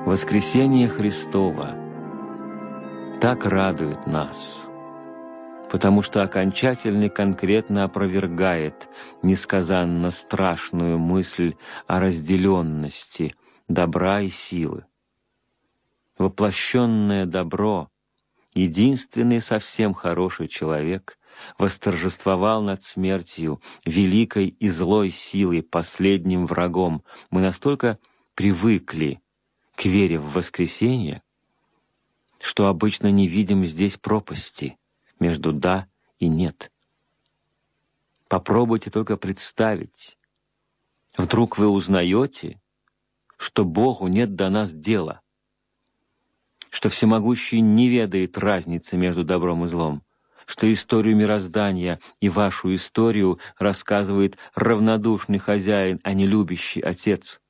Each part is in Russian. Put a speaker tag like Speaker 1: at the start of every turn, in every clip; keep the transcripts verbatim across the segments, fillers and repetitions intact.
Speaker 1: Воскресение Христово так радует нас, потому что окончательно и конкретно опровергает несказанно страшную мысль о разделенности добра и силы. Воплощенное добро, единственный совсем хороший человек, восторжествовал над смертью, великой и злой силой, последним врагом. Мы настолько привыкли к вере в воскресение, что обычно не видим здесь пропасти между «да» и «нет». Попробуйте только представить. Вдруг вы узнаете, что Богу нет до нас дела, что Всемогущий не ведает разницы между добром и злом, что историю мироздания и вашу историю рассказывает равнодушный хозяин, а не любящий отец.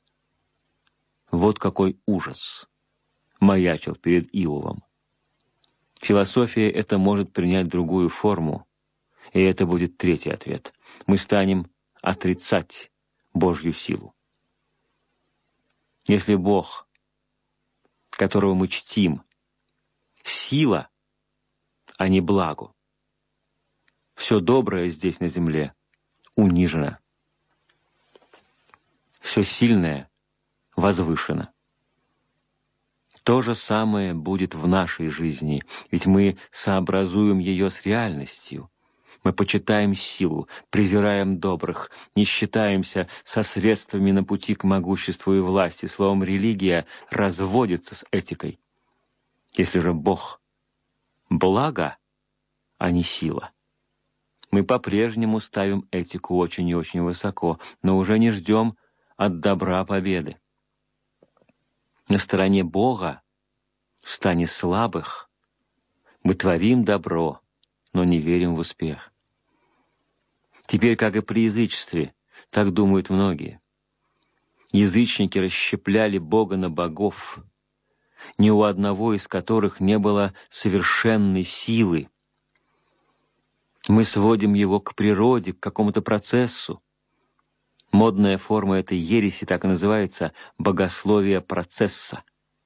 Speaker 1: Вот какой ужас маячил перед Иовом. Философия эта может принять другую форму, и это будет третий ответ. Мы станем отрицать Божью силу. Если Бог, которого мы чтим, сила, а не благо, все доброе здесь на земле унижено, все сильное возвышено. То же самое будет в нашей жизни, ведь мы сообразуем ее с реальностью. Мы почитаем силу, презираем добрых, не считаемся со средствами на пути к могуществу и власти. Словом, религия разводится с этикой. Если же Бог — благо, а не сила, мы по-прежнему ставим этику очень и очень высоко, но уже не ждем от добра победы. На стороне Бога, в стане слабых, мы творим добро, но не верим в успех. Теперь, как и при язычестве, так думают многие. Язычники расщепляли Бога на богов, ни у одного из которых не было совершенной силы. Мы сводим его к природе, к какому-то процессу. Модная форма этой ереси так и называется «богословие процесса».